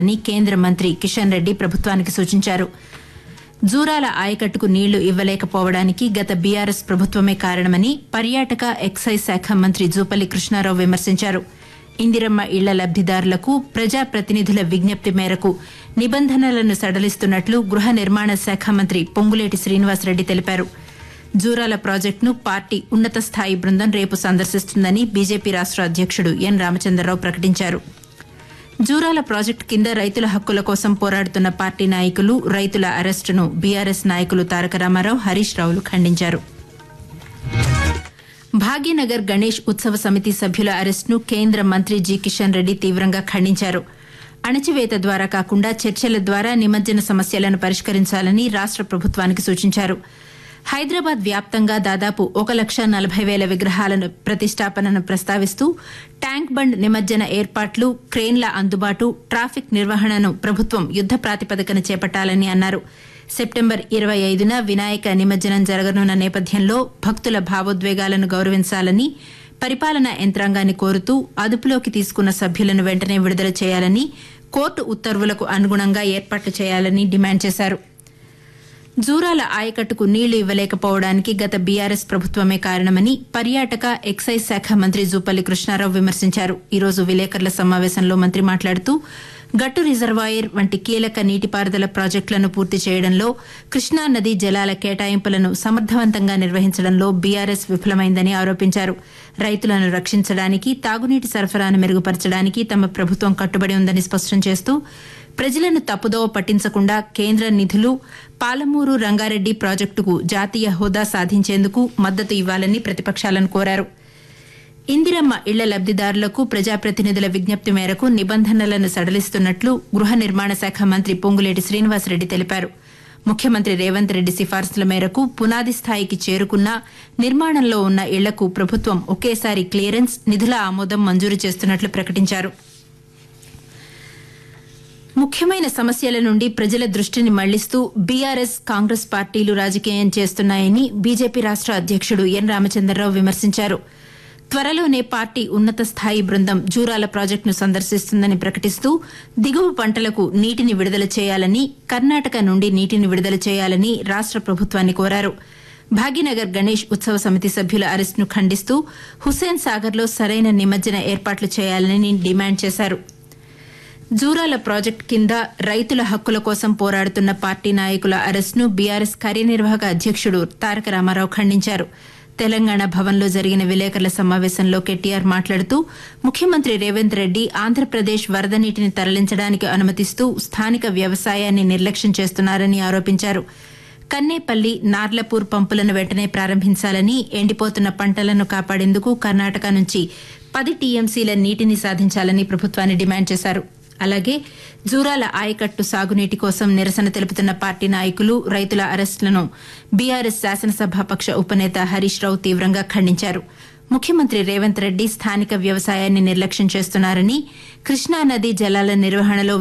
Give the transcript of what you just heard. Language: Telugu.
అని కేంద్ర మంత్రి కిషన్ రెడ్డి ప్రభుత్వానికి సూచించారు. జూరాల ఆయకట్టుకు నీళ్లు ఇవ్వలేకపోవడానికి గత బీఆర్ఎస్ ప్రభుత్వమే కారణమని పర్యాటక ఎక్సైజ్ శాఖ మంత్రి జూపల్లి కృష్ణారావు విమర్శించారు. ఇందిరమ్మ ఇళ్ల లబ్దిదారులకు ప్రజాప్రతినిధుల విజ్ఞప్తి మేరకు నిబంధనలను సడలిస్తున్నట్లు గృహ నిర్మాణ శాఖ మంత్రి పొంగులేటి శ్రీనివాసరెడ్డి తెలిపారు. జూరాల ప్రాజెక్టును పార్టీ ఉన్నత స్థాయి బృందం రేపు సందర్శిస్తుందని బీజేపీ రాష్ట అధ్యకుడు ఎన్ రామచంద్రరావు ప్రకటించారు. జూరాల ప్రాజెక్టు కింద రైతుల హక్కుల కోసం పోరాడుతున్న పార్టీ నాయకులు, రైతుల అరెస్టును బీఆర్ఎస్ నాయకులు తారక రామారావు, హరీష్ రావులు ఖండించారు. భాగ్యనగర్ గణేష్ ఉత్సవ సమితి సభ్యుల అరెస్టును కేంద్ర మంత్రి జి కిషన్ రెడ్డి తీవ్రంగా ఖండించారు. అణచివేత ద్వారా కాకుండా చర్చల ద్వారా నిమజ్జన సమస్యలను పరిష్కరించాలని రాష్ట ప్రభుత్వానికి సూచించారు. హైదరాబాద్ వ్యాప్తంగా దాదాపు 1,40,000 విగ్రహాలను ప్రతిష్టాపనను ప్రస్తావిస్తూ ట్యాంక్ బండ్ నిమజ్జన ఏర్పాట్లు, క్రేన్ల అందుబాటు, ట్రాఫిక్ నిర్వహణను ప్రభుత్వం యుద్ద ప్రాతిపదికన చేపట్టాలని అన్నారు. సెప్టెంబర్ 25న వినాయక నిమజ్జనం జరగనున్న నేపథ్యంలో భక్తుల భావోద్వేగాలను గౌరవించాలని పరిపాలనా యంత్రాంగాన్ని కోరుతూ అదుపులోకి తీసుకున్న సభ్యులను వెంటనే విడుదల చేయాలని, కోర్టు ఉత్తర్వులకు అనుగుణంగా ఏర్పాట్లు చేయాలని డిమాండ్ చేశారు. జూరాల ఆయకట్టుకు నీళ్లు ఇవ్వలేకపోవడానికి గత బీఆర్ఎస్ ప్రభుత్వమే కారణమని పర్యాటక ఎక్సైజ్ శాఖ మంత్రి జూపల్లి కృష్ణారావు విమర్శించారు. ఈరోజు విలేకరుల సమావేశంలో మంత్రి మాట్లాడుతూ గట్టు రిజర్వాయర్ వంటి కీలక నీటిపారుదల ప్రాజెక్టులను పూర్తి చేయడంలో, కృష్ణా నదీ జలాల కేటాయింపులను సమర్థవంతంగా నిర్వహించడంలో బీఆర్ఎస్ విఫలమైందని ఆరోపించారు. రైతులను రక్షించడానికి, తాగునీటి సరఫరాను మెరుగుపరచడానికి తమ ప్రభుత్వం కట్టుబడి ఉందని స్పష్టం చేస్తూ ప్రజలను తప్పుదోవ పట్టించకుండా కేంద్ర నిధులు పాలమూరు రంగారెడ్డి ప్రాజెక్టుకు జాతీయ హోదా సాధించేందుకు మద్దతు ఇవ్వాలని ప్రతిపక్షాలను కోరారు. ఇందిరమ్మ ఇళ్ల లబ్దిదారులకు ప్రజాప్రతినిధుల విజ్ఞప్తి మేరకు నిబంధనలను సడలిస్తున్నట్లు గృహ నిర్మాణ శాఖ మంత్రి పొంగులేటి శ్రీనివాసరెడ్డి తెలిపారు. ముఖ్యమంత్రి రేవంత్ రెడ్డి సిఫార్సుల మేరకు పునాది స్థాయికి చేరుకున్న నిర్మాణంలో ఉన్న ఇళ్లకు ప్రభుత్వం ఒకేసారి క్లియరెన్స్, నిధుల ఆమోదం మంజూరు చేస్తున్నట్లు ప్రకటించారు. ముఖ్యమైన సమస్యల నుండి ప్రజల దృష్టిని మళ్లిస్తూ బీఆర్ఎస్, కాంగ్రెస్ పార్టీలు రాజకీయం చేస్తున్నాయని బీజేపీ రాష్ట అధ్యకుడు ఎన్ రామచంద్రరావు విమర్శించారు. త్వరలోనే పార్టీ ఉన్నత స్థాయి బృందం జూరాల ప్రాజెక్టును సందర్శిస్తుందని ప్రకటిస్తూ దిగువ పంటలకు నీటిని విడుదల చేయాలని, కర్ణాటక నుండి నీటిని విడుదల చేయాలని రాష్ట ప్రభుత్వాన్ని కోరారు. భాగ్యనగర్ గణేష్ ఉత్సవ సమితి సభ్యుల అరెస్టును ఖండిస్తూ హుస్సేన్ సాగర్లో సరైన నిమజ్జన ఏర్పాట్లు చేయాలని డిమాండ్ చేశారు. జూరాల ప్రాజెక్టు కింద రైతుల హక్కుల కోసం పోరాడుతున్న పార్టీ నాయకుల అరెస్టును బీఆర్ఎస్ కార్యనిర్వాహక అధ్యకుడు తారక రామారావు ఖండించారు. తెలంగాణ భవన్లో జరిగిన విలేకరుల సమావేశంలో కేటీఆర్ మాట్లాడుతూ ముఖ్యమంత్రి రేవంత్ రెడ్డి ఆంధ్రప్రదేశ్ వరద నీటిని తరలించడానికి అనుమతిస్తూ స్థానిక వ్యవసాయాన్ని నిర్లక్ష్యం చేస్తున్నారని ఆరోపించారు. కన్నేపల్లి, నార్లపూర్ పంపులను వెంటనే ప్రారంభించాలని, ఎండిపోతున్న పంటలను కాపాడేందుకు కర్ణాటక నుంచి 10 టీఎంసీల నీటిని సాధించాలని ప్రభుత్వాన్ని డిమాండ్ చేశారు. అలాగే జూరాల ఆయకట్టు సాగునీటి కోసం నిరసన తెలుపుతున్న పార్టీ నాయకులు, రైతుల అరెస్టులను బీఆర్ఎస్ శాసనసభాపక్ష ఉపనేత హరీష్ రావు తీవ్రంగా ఖండించారు. ముఖ్యమంత్రి రేవంత్ రెడ్డి స్థానిక వ్యవసాయాన్ని నిర్లక్ష్యం చేస్తున్నారని, కృష్ణానదీ జలాల నిర్వహణలో